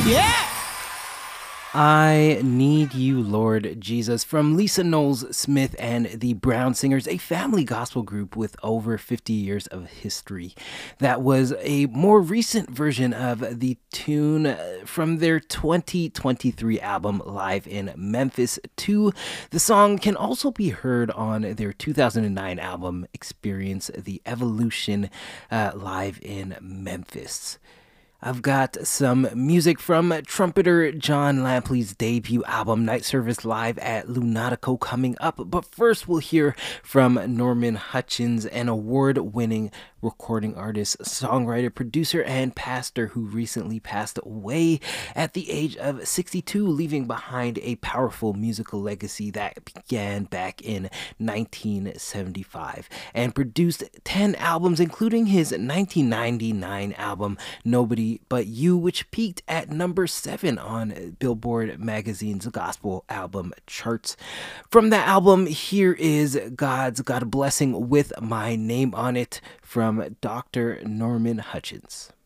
I Need You, Lord Jesus, from Lisa Knowles Smith and the Brown Singers, a family gospel group with over 50 years of history. That was a more recent version of the tune from their 2023 album, Live in Memphis 2. The song can also be heard on their 2009 album, Experience the Evolution, Live in Memphis. I've got some music from trumpeter John Lampley's debut album, Night Service Live at Lunatico, coming up. But first, we'll hear from Norman Hutchins, an award-winning recording artist, songwriter, producer, and pastor who recently passed away at the age of 62, leaving behind a powerful musical legacy that began back in 1975 and produced 10 albums, including his 1999 album, Nobody But You, which peaked at number 7 on Billboard magazine's gospel album charts. From that album, here is God's Got a Blessing with My Name on It from Dr. Norman Hutchins.